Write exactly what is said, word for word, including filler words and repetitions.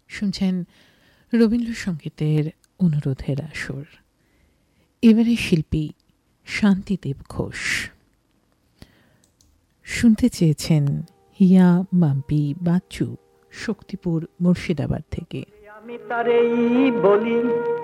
শুনছেন রবীন্দ্রসঙ্গীতের অনুরোধের আসর। এবারে শিল্পী শান্তিদেব ঘোষ শুনতে চেয়েছেন হিয়া মাম্পি বাচ্চু, শক্তিপুর মুর্শিদাবাদ থেকে। আমি তারেই বলি